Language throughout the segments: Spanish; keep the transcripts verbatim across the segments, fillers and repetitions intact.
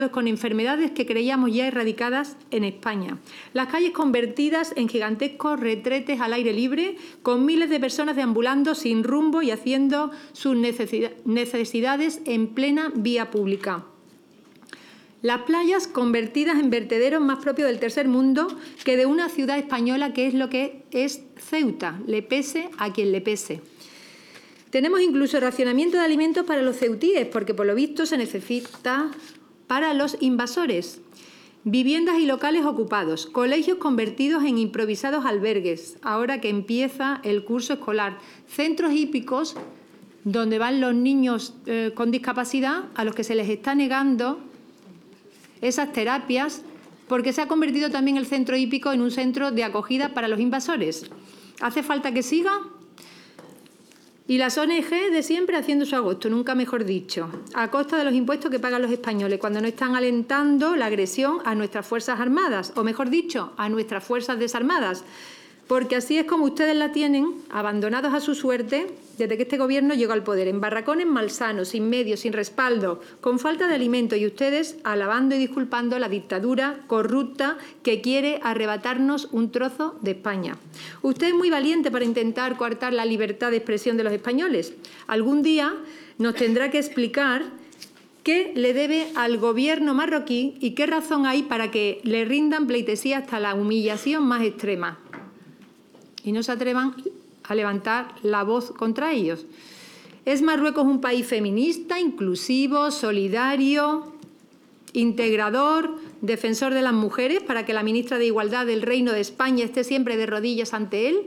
con enfermedades que creíamos ya erradicadas en España. Las calles convertidas en gigantescos retretes al aire libre, con miles de personas deambulando sin rumbo y haciendo sus necesidades en plena vía pública. Las playas convertidas en vertederos más propios del tercer mundo que de una ciudad española, que es lo que es Ceuta, le pese a quien le pese. Tenemos incluso racionamiento de alimentos para los ceutíes, porque por lo visto se necesita para los invasores. Viviendas y locales ocupados, colegios convertidos en improvisados albergues, ahora que empieza el curso escolar, centros hípicos donde van los niños eh, con discapacidad a los que se les está negando esas terapias porque se ha convertido también el centro hípico en un centro de acogida para los invasores. ¿Hace falta que siga? Y las O N G de siempre haciendo su agosto, nunca mejor dicho, a costa de los impuestos que pagan los españoles cuando no están alentando la agresión a nuestras Fuerzas Armadas, o mejor dicho, a nuestras Fuerzas Desarmadas, porque así es como ustedes la tienen, abandonados a su suerte, desde que este Gobierno llegó al poder, en barracones malsanos, sin medios, sin respaldo, con falta de alimento, y ustedes alabando y disculpando la dictadura corrupta que quiere arrebatarnos un trozo de España. Usted es muy valiente para intentar coartar la libertad de expresión de los españoles. Algún día nos tendrá que explicar qué le debe al Gobierno marroquí y qué razón hay para que le rindan pleitesía hasta la humillación más extrema y no se atrevan a levantar la voz contra ellos. ¿Es Marruecos un país feminista, inclusivo, solidario, integrador, defensor de las mujeres, para que la ministra de Igualdad del Reino de España esté siempre de rodillas ante él?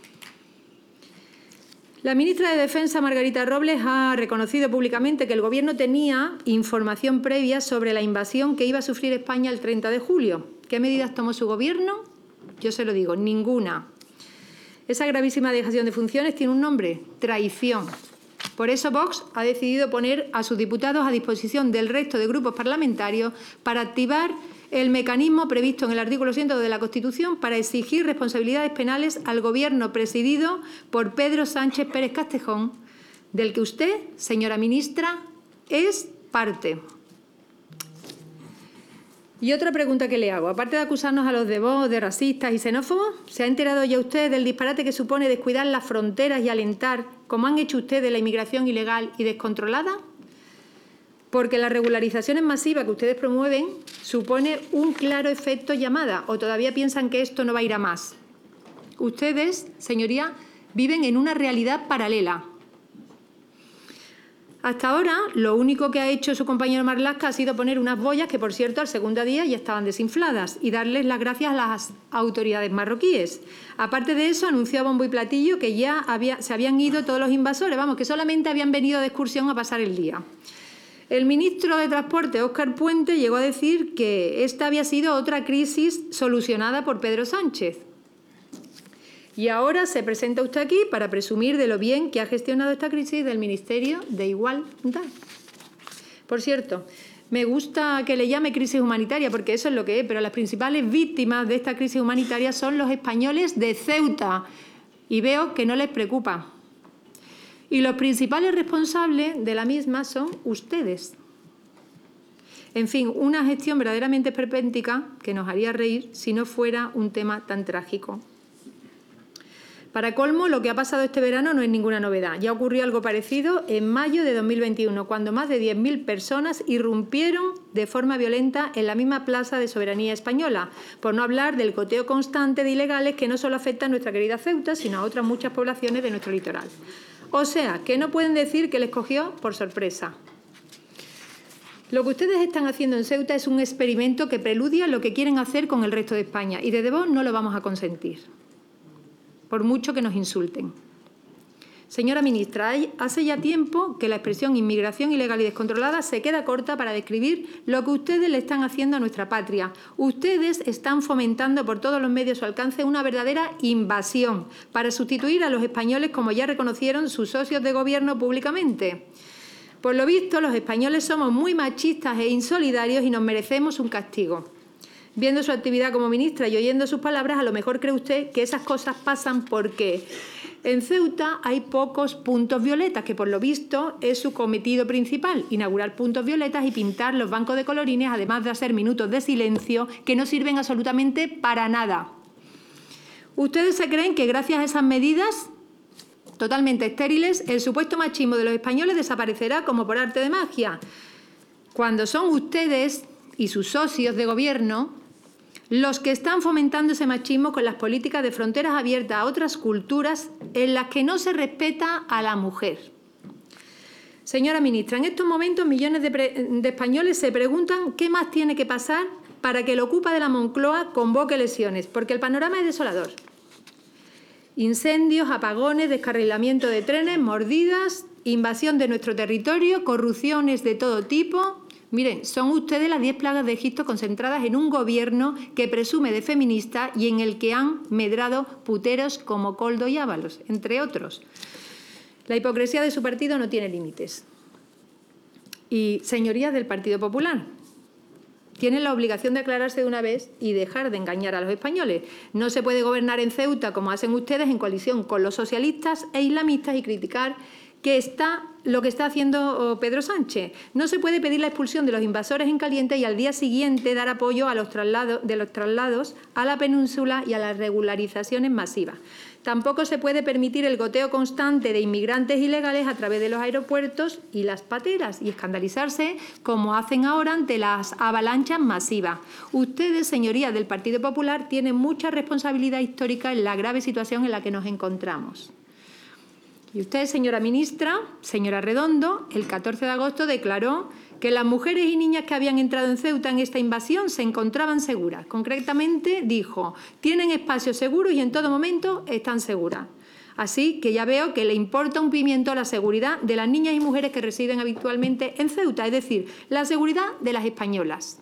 La ministra de Defensa, Margarita Robles, ha reconocido públicamente que el Gobierno tenía información previa sobre la invasión que iba a sufrir España el treinta de julio. ¿Qué medidas tomó su Gobierno? Yo se lo digo, ninguna. Esa gravísima dejación de funciones tiene un nombre: traición. Por eso Vox ha decidido poner a sus diputados a disposición del resto de grupos parlamentarios para activar el mecanismo previsto en el artículo ciento dos de la Constitución para exigir responsabilidades penales al Gobierno presidido por Pedro Sánchez Pérez Castejón, del que usted, señora ministra, es parte. Y otra pregunta que le hago, aparte de acusarnos a los de Vox de racistas y xenófobos, ¿se ha enterado ya usted del disparate que supone descuidar las fronteras y alentar, como han hecho ustedes, la inmigración ilegal y descontrolada? Porque las regularizaciones masivas que ustedes promueven supone un claro efecto llamada, o todavía piensan que esto no va a ir a más. Ustedes, señoría, viven en una realidad paralela. Hasta ahora, lo único que ha hecho su compañero Marlaska ha sido poner unas boyas que, por cierto, al segundo día ya estaban desinfladas y darles las gracias a las autoridades marroquíes. Aparte de eso, anunció a bombo y platillo que ya había, se habían ido todos los invasores, vamos, que solamente habían venido de excursión a pasar el día. El ministro de Transporte, Óscar Puente, llegó a decir que esta había sido otra crisis solucionada por Pedro Sánchez. Y ahora se presenta usted aquí para presumir de lo bien que ha gestionado esta crisis del Ministerio de Igualdad. Por cierto, me gusta que le llame crisis humanitaria, porque eso es lo que es, pero las principales víctimas de esta crisis humanitaria son los españoles de Ceuta, y veo que no les preocupa. Y los principales responsables de la misma son ustedes. En fin, una gestión verdaderamente esperpéntica que nos haría reír si no fuera un tema tan trágico. Para colmo, lo que ha pasado este verano no es ninguna novedad. Ya ocurrió algo parecido en mayo de dos mil veintiuno, cuando más de diez mil personas irrumpieron de forma violenta en la misma plaza de soberanía española, por no hablar del goteo constante de ilegales que no solo afecta a nuestra querida Ceuta, sino a otras muchas poblaciones de nuestro litoral. O sea, que no pueden decir que les cogió por sorpresa. Lo que ustedes están haciendo en Ceuta es un experimento que preludia lo que quieren hacer con el resto de España, y desde Vox no lo vamos a consentir, por mucho que nos insulten. Señora ministra, hace ya tiempo que la expresión inmigración ilegal y descontrolada se queda corta para describir lo que ustedes le están haciendo a nuestra patria. Ustedes están fomentando por todos los medios a su alcance una verdadera invasión para sustituir a los españoles, como ya reconocieron sus socios de gobierno públicamente. Por lo visto, los españoles somos muy machistas e insolidarios y nos merecemos un castigo. Viendo su actividad como ministra y oyendo sus palabras, a lo mejor cree usted que esas cosas pasan porque En Ceuta hay pocos puntos violetas, que por lo visto es su cometido principal, inaugurar puntos violetas y pintar los bancos de colorines, además de hacer minutos de silencio que no sirven absolutamente para nada. ¿Ustedes se creen que gracias a esas medidas totalmente estériles el supuesto machismo de los españoles desaparecerá como por arte de magia? Cuando son ustedes y sus socios de gobierno los que están fomentando ese machismo con las políticas de fronteras abiertas a otras culturas en las que no se respeta a la mujer. Señora ministra, en estos momentos millones de, de españoles se preguntan qué más tiene que pasar para que el Ocupa de la Moncloa convoque elecciones, porque el panorama es desolador. Incendios, apagones, descarrilamiento de trenes, mordidas, invasión de nuestro territorio, corrupciones de todo tipo. Miren, son ustedes las diez plagas de Egipto concentradas en un gobierno que presume de feminista y en el que han medrado puteros como Koldo y Ábalos, entre otros. La hipocresía de su partido no tiene límites. Y, señorías del Partido Popular, tienen la obligación de aclararse de una vez y dejar de engañar a los españoles. No se puede gobernar en Ceuta, como hacen ustedes, en coalición con los socialistas e islamistas y criticar que está lo que está haciendo Pedro Sánchez. No se puede pedir la expulsión de los invasores en caliente y al día siguiente dar apoyo a los traslados, de los traslados a la península y a las regularizaciones masivas. Tampoco se puede permitir el goteo constante de inmigrantes ilegales a través de los aeropuertos y las pateras y escandalizarse como hacen ahora ante las avalanchas masivas. Ustedes, señorías del Partido Popular, tienen mucha responsabilidad histórica en la grave situación en la que nos encontramos. Y usted, señora ministra, señora Redondo, el catorce de agosto declaró que las mujeres y niñas que habían entrado en Ceuta en esta invasión se encontraban seguras. Concretamente dijo, tienen espacios seguros y en todo momento están seguras. Así que ya veo que le importa un pimiento la seguridad de las niñas y mujeres que residen habitualmente en Ceuta, es decir, la seguridad de las españolas.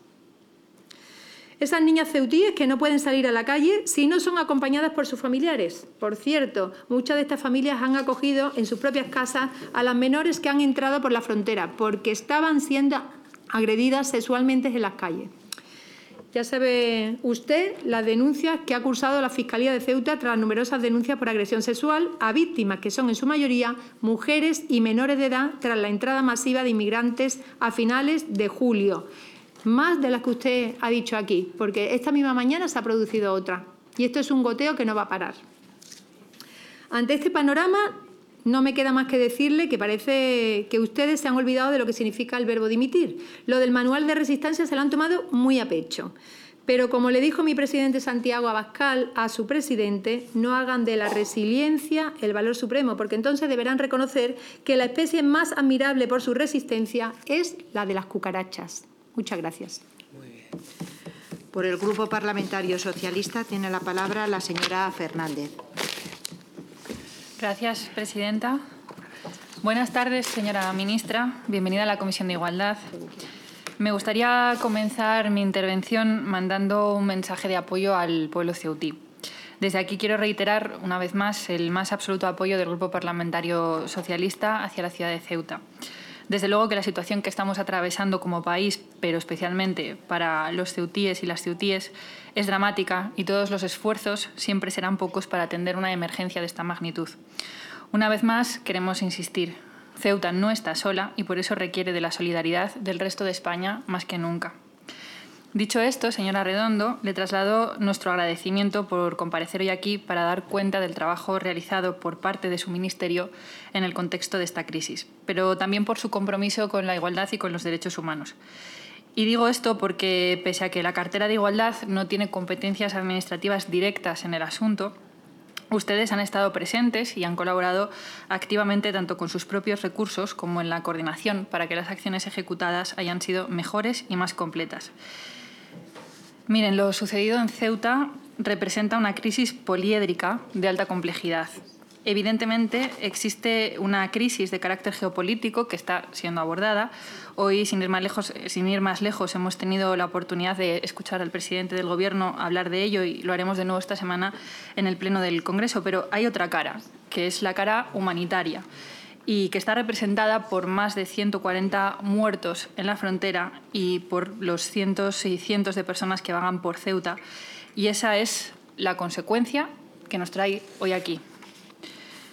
Esas niñas ceutíes que no pueden salir a la calle si no son acompañadas por sus familiares. Por cierto, muchas de estas familias han acogido en sus propias casas a las menores que han entrado por la frontera porque estaban siendo agredidas sexualmente en las calles. Ya sabe usted las denuncias que ha cursado la Fiscalía de Ceuta tras numerosas denuncias por agresión sexual a víctimas que son en su mayoría mujeres y menores de edad tras la entrada masiva de inmigrantes a finales de julio. Más de las que usted ha dicho aquí, porque esta misma mañana se ha producido otra. Y esto es un goteo que no va a parar. Ante este panorama, no me queda más que decirle que parece que ustedes se han olvidado de lo que significa el verbo dimitir. Lo del manual de resistencia se lo han tomado muy a pecho. Pero como le dijo mi presidente Santiago Abascal a su presidente, no hagan de la resiliencia el valor supremo, porque entonces deberán reconocer que la especie más admirable por su resistencia es la de las cucarachas. Muchas gracias. Muy bien. Por el Grupo Parlamentario Socialista tiene la palabra la señora Fernández. Gracias, presidenta. Buenas tardes, señora ministra. Bienvenida a la Comisión de Igualdad. Me gustaría comenzar mi intervención mandando un mensaje de apoyo al pueblo ceutí. Desde aquí quiero reiterar una vez más el más absoluto apoyo del Grupo Parlamentario Socialista hacia la ciudad de Ceuta. Desde luego que la situación que estamos atravesando como país, pero especialmente para los ceutíes y las ceutíes, es dramática y todos los esfuerzos siempre serán pocos para atender una emergencia de esta magnitud. Una vez más, queremos insistir, Ceuta no está sola y por eso requiere de la solidaridad del resto de España más que nunca. Dicho esto, señora Redondo, le traslado nuestro agradecimiento por comparecer hoy aquí para dar cuenta del trabajo realizado por parte de su ministerio en el contexto de esta crisis, pero también por su compromiso con la igualdad y con los derechos humanos. Y digo esto porque, pese a que la cartera de Igualdad no tiene competencias administrativas directas en el asunto, ustedes han estado presentes y han colaborado activamente tanto con sus propios recursos como en la coordinación para que las acciones ejecutadas hayan sido mejores y más completas. Miren, lo sucedido en Ceuta representa una crisis poliédrica de alta complejidad. Evidentemente, existe una crisis de carácter geopolítico que está siendo abordada. Hoy, sin ir más lejos, sin ir más lejos, hemos tenido la oportunidad de escuchar al presidente del Gobierno hablar de ello y lo haremos de nuevo esta semana en el Pleno del Congreso. Pero hay otra cara, que es la cara humanitaria, y que está representada por más de ciento cuarenta muertos en la frontera y por los cientos y cientos de personas que vagan por Ceuta. Y esa es la consecuencia que nos trae hoy aquí.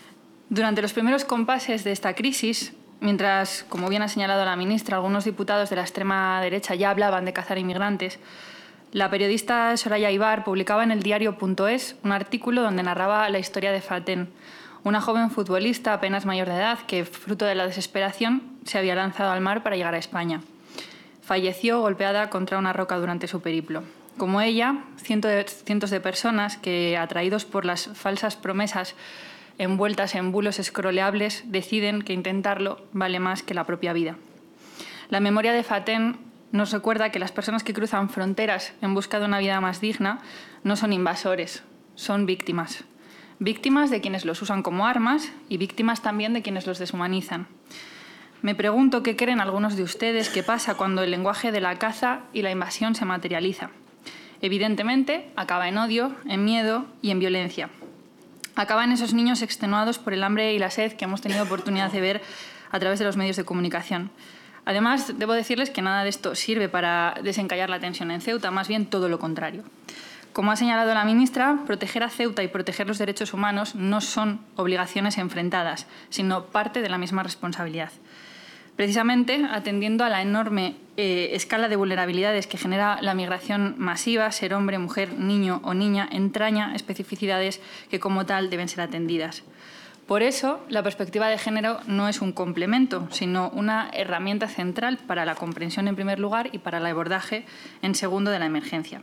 Durante los primeros compases de esta crisis, mientras, como bien ha señalado la ministra, algunos diputados de la extrema derecha ya hablaban de cazar inmigrantes, la periodista Soraya Ibar publicaba en el diario punto es un artículo donde narraba la historia de Faten, una joven futbolista apenas mayor de edad que, fruto de la desesperación, se había lanzado al mar para llegar a España. Falleció golpeada contra una roca durante su periplo. Como ella, cientos de personas que, atraídos por las falsas promesas envueltas en bulos escroleables, deciden que intentarlo vale más que la propia vida. La memoria de Faten nos recuerda que las personas que cruzan fronteras en busca de una vida más digna no son invasores, son víctimas. Víctimas de quienes los usan como armas y víctimas también de quienes los deshumanizan. Me pregunto qué creen algunos de ustedes que pasa cuando el lenguaje de la caza y la invasión se materializa. Evidentemente, acaba en odio, en miedo y en violencia. Acaba en esos niños extenuados por el hambre y la sed que hemos tenido oportunidad de ver a través de los medios de comunicación. Además, debo decirles que nada de esto sirve para desencallar la tensión en Ceuta, más bien todo lo contrario. Como ha señalado la ministra, proteger a Ceuta y proteger los derechos humanos no son obligaciones enfrentadas, sino parte de la misma responsabilidad. Precisamente, atendiendo a la enorme eh, escala de vulnerabilidades que genera la migración masiva, ser hombre, mujer, niño o niña entraña especificidades que como tal deben ser atendidas. Por eso, la perspectiva de género no es un complemento, sino una herramienta central para la comprensión en primer lugar y para el abordaje en segundo de la emergencia.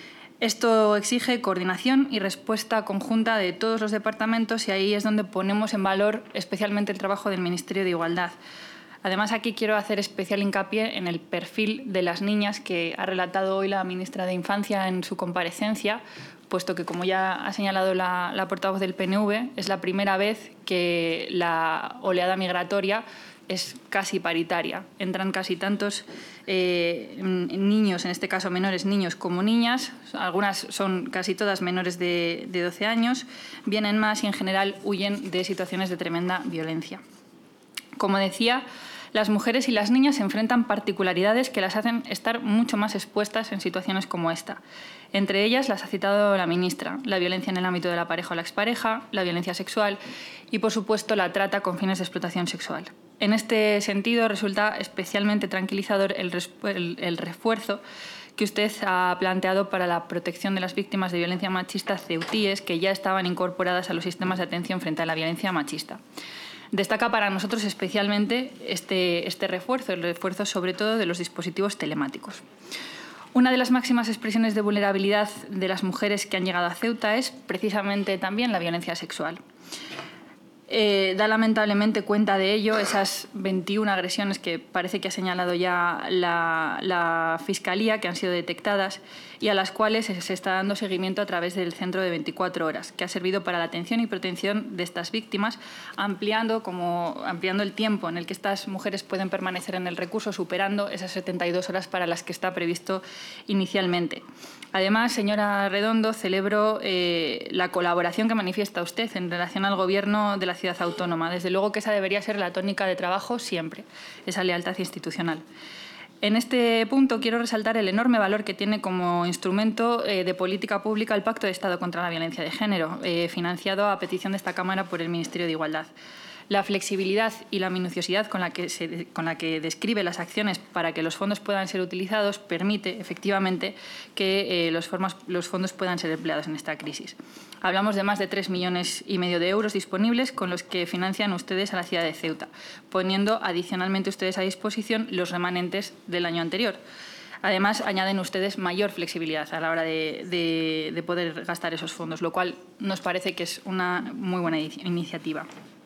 Esto exige coordinación y respuesta conjunta de todos los departamentos y ahí es donde ponemos en valor especialmente el trabajo del Ministerio de Igualdad. Además, aquí quiero hacer especial hincapié en el perfil de las niñas que ha relatado hoy la ministra de Infancia en su comparecencia, puesto que, como ya ha señalado la, la portavoz del P N V, es la primera vez que la oleada migratoria es casi paritaria. Entran casi tantos eh, niños, en este caso menores niños como niñas, algunas son casi todas menores de, de doce años, vienen más y en general huyen de situaciones de tremenda violencia. Como decía, las mujeres y las niñas se enfrentan particularidades que las hacen estar mucho más expuestas en situaciones como esta. Entre ellas las ha citado la ministra, la violencia en el ámbito de la pareja o la expareja, la violencia sexual y, por supuesto, la trata con fines de explotación sexual. En este sentido, resulta especialmente tranquilizador el, el, el refuerzo que usted ha planteado para la protección de las víctimas de violencia machista ceutíes que ya estaban incorporadas a los sistemas de atención frente a la violencia machista. Destaca para nosotros especialmente este, este refuerzo, el refuerzo sobre todo de los dispositivos telemáticos. Una de las máximas expresiones de vulnerabilidad de las mujeres que han llegado a Ceuta es precisamente también la violencia sexual. Eh, da lamentablemente cuenta de ello esas veintiuna agresiones que parece que ha señalado ya la, la Fiscalía, que han sido detectadas y a las cuales se está dando seguimiento a través del Centro de veinticuatro horas, que ha servido para la atención y protección de estas víctimas, ampliando, como, ampliando el tiempo en el que estas mujeres pueden permanecer en el recurso, superando esas setenta y dos horas para las que está previsto inicialmente. Además, señora Redondo, celebro eh, la colaboración que manifiesta usted en relación al Gobierno de la ciudad autónoma. Desde luego que esa debería ser la tónica de trabajo siempre, esa lealtad institucional. En este punto quiero resaltar el enorme valor que tiene como instrumento eh, de política pública el Pacto de Estado contra la Violencia de Género, eh, financiado a petición de esta Cámara por el Ministerio de Igualdad. La flexibilidad y la minuciosidad con la, que se, con la que describe las acciones para que los fondos puedan ser utilizados permite, efectivamente, que eh, los, formas, los fondos puedan ser empleados en esta crisis. Hablamos de más de tres millones y medio de euros disponibles con los que financian ustedes a la ciudad de Ceuta, poniendo adicionalmente ustedes a disposición los remanentes del año anterior. Además, añaden ustedes mayor flexibilidad a la hora de, de, de poder gastar esos fondos, lo cual nos parece que es una muy buena iniciativa.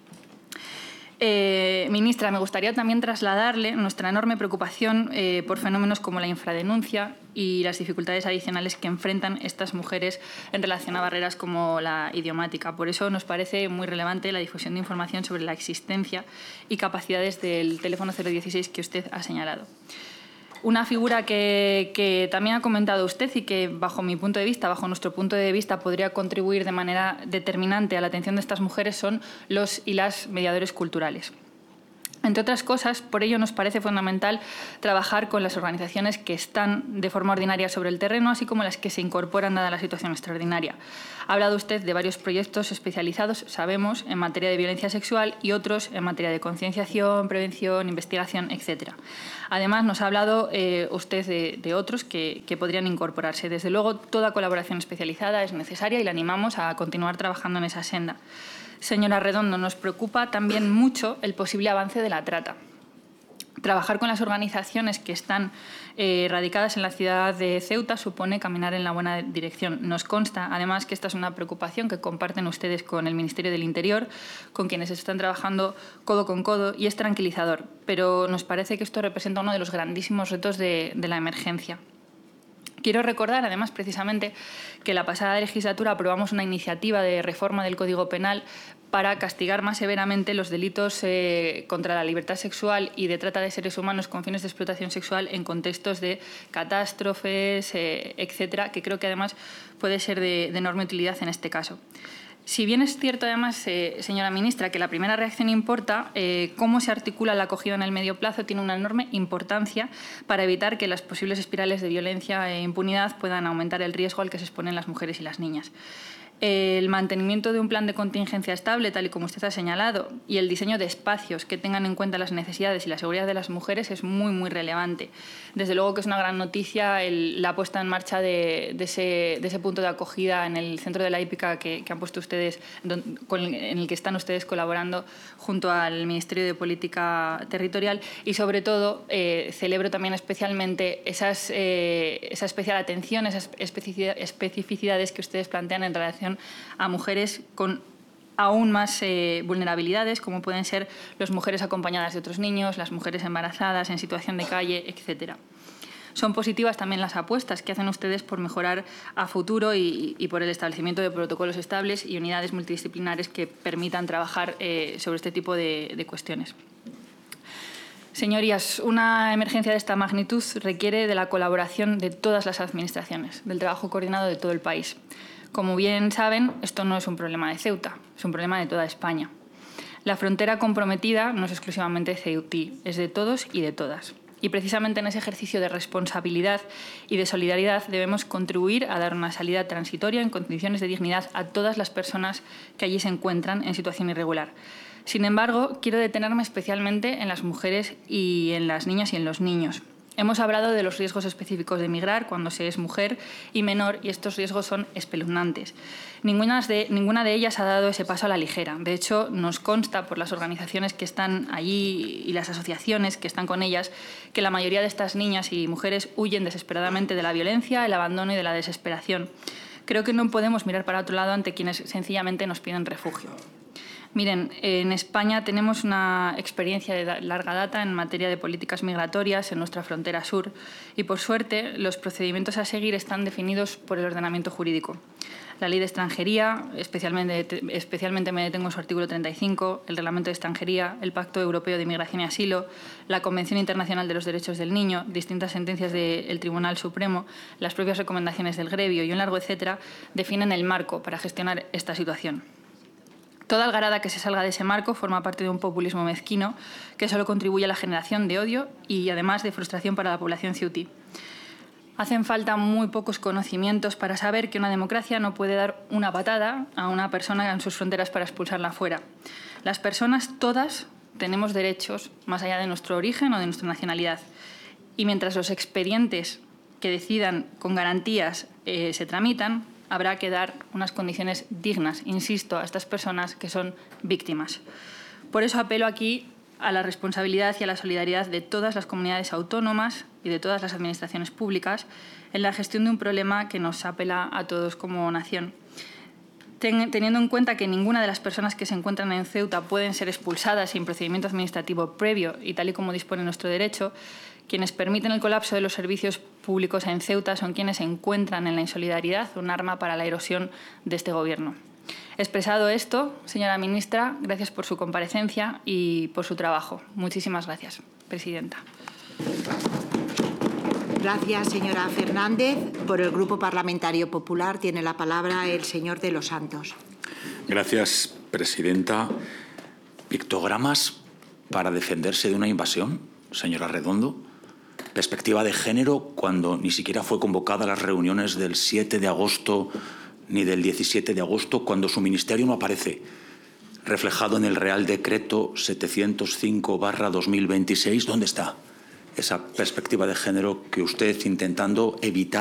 Eh, ministra, me gustaría también trasladarle nuestra enorme preocupación eh, por fenómenos como la infradenuncia y las dificultades adicionales que enfrentan estas mujeres en relación a barreras como la idiomática. Por eso nos parece muy relevante la difusión de información sobre la existencia y capacidades del teléfono cero dieciséis que usted ha señalado. Una figura que, que también ha comentado usted y que, bajo mi punto de vista, bajo nuestro punto de vista, podría contribuir de manera determinante a la atención de estas mujeres son los y las mediadores culturales. Entre otras cosas, por ello nos parece fundamental trabajar con las organizaciones que están de forma ordinaria sobre el terreno, así como las que se incorporan dada la situación extraordinaria. Ha hablado usted de varios proyectos especializados, sabemos, en materia de violencia sexual y otros en materia de concienciación, prevención, investigación, etcétera. Además, nos ha hablado eh, usted de, de otros que, que podrían incorporarse. Desde luego, toda colaboración especializada es necesaria y le animamos a continuar trabajando en esa senda. Señora Redondo, nos preocupa también mucho el posible avance de la trata. Trabajar con las organizaciones que están eh, radicadas en la ciudad de Ceuta supone caminar en la buena dirección. Nos consta, además, que esta es una preocupación que comparten ustedes con el Ministerio del Interior, con quienes están trabajando codo con codo, y es tranquilizador. Pero nos parece que esto representa uno de los grandísimos retos de, de la emergencia. Quiero recordar, además, precisamente, que la pasada legislatura aprobamos una iniciativa de reforma del Código Penal para castigar más severamente los delitos eh, contra la libertad sexual y de trata de seres humanos con fines de explotación sexual en contextos de catástrofes, eh, etcétera, que creo que además puede ser de, de enorme utilidad en este caso. Si bien es cierto, además, eh, señora ministra, que la primera reacción importa, eh, cómo se articula la acogida en el medio plazo tiene una enorme importancia para evitar que las posibles espirales de violencia e impunidad puedan aumentar el riesgo al que se exponen las mujeres y las niñas. El mantenimiento de un plan de contingencia estable, tal y como usted ha señalado, y el diseño de espacios que tengan en cuenta las necesidades y la seguridad de las mujeres es muy, muy relevante. Desde luego que es una gran noticia el, la puesta en marcha de, de, ese, de ese punto de acogida en el centro de la hípica que, que han puesto ustedes, don, con el, en el que están ustedes colaborando junto al Ministerio de Política Territorial, y sobre todo eh, celebro también especialmente esas, eh, esa especial atención, esas especificidades que ustedes plantean en relación a mujeres con aún más eh, vulnerabilidades, como pueden ser las mujeres acompañadas de otros niños, las mujeres embarazadas, en situación de calle, etcétera. Son positivas también las apuestas que hacen ustedes por mejorar a futuro y, y por el establecimiento de protocolos estables y unidades multidisciplinares que permitan trabajar eh, sobre este tipo de, de cuestiones. Señorías, una emergencia de esta magnitud requiere de la colaboración de todas las administraciones, del trabajo coordinado de todo el país. Como bien saben, esto no es un problema de Ceuta, es un problema de toda España. La frontera comprometida no es exclusivamente ceutí, es de todos y de todas. Y precisamente en ese ejercicio de responsabilidad y de solidaridad debemos contribuir a dar una salida transitoria en condiciones de dignidad a todas las personas que allí se encuentran en situación irregular. Sin embargo, quiero detenerme especialmente en las mujeres y en las niñas y en los niños. Hemos hablado de los riesgos específicos de emigrar cuando se es mujer y menor, y estos riesgos son espeluznantes. Ninguna de, ninguna de ellas ha dado ese paso a la ligera. De hecho, nos consta por las organizaciones que están allí y las asociaciones que están con ellas que la mayoría de estas niñas y mujeres huyen desesperadamente de la violencia, el abandono y de la desesperación. Creo que no podemos mirar para otro lado ante quienes sencillamente nos piden refugio. Miren, en España tenemos una experiencia de larga data en materia de políticas migratorias en nuestra frontera sur y, por suerte, los procedimientos a seguir están definidos por el ordenamiento jurídico. La Ley de Extranjería, especialmente, especialmente me detengo en su artículo treinta y cinco, el Reglamento de Extranjería, el Pacto Europeo de Inmigración y Asilo, la Convención Internacional de los Derechos del Niño, distintas sentencias del Tribunal Supremo, las propias recomendaciones del Grevio y un largo etcétera, definen el marco para gestionar esta situación. Toda algarada que se salga de ese marco forma parte de un populismo mezquino que solo contribuye a la generación de odio y, además, de frustración para la población ceutí. Hacen falta muy pocos conocimientos para saber que una democracia no puede dar una patada a una persona en sus fronteras para expulsarla fuera. Las personas, todas, tenemos derechos más allá de nuestro origen o de nuestra nacionalidad. Y mientras los expedientes que decidan con garantías eh, se tramitan, habrá que dar unas condiciones dignas, insisto, a estas personas que son víctimas. Por eso apelo aquí a la responsabilidad y a la solidaridad de todas las comunidades autónomas y de todas las administraciones públicas en la gestión de un problema que nos apela a todos como nación. Ten, teniendo en cuenta que ninguna de las personas que se encuentran en Ceuta pueden ser expulsadas sin procedimiento administrativo previo y tal y como dispone nuestro derecho, quienes permiten el colapso de los servicios públicos en Ceuta son quienes encuentran en la insolidaridad un arma para la erosión de este Gobierno. Expresado esto, señora ministra, gracias por su comparecencia y por su trabajo. Muchísimas gracias, presidenta. Gracias, señora Fernández. Por el Grupo Parlamentario Popular tiene la palabra el señor de los Santos. Gracias, presidenta. Pictogramas para defenderse de una invasión, señora Redondo? ¿Perspectiva de género cuando ni siquiera fue convocada a las reuniones del siete de agosto ni del diecisiete de agosto, cuando su ministerio no aparece reflejado en el Real Decreto setecientos cinco barra dos mil veintiséis? ¿Dónde está esa perspectiva de género que usted, intentando evitar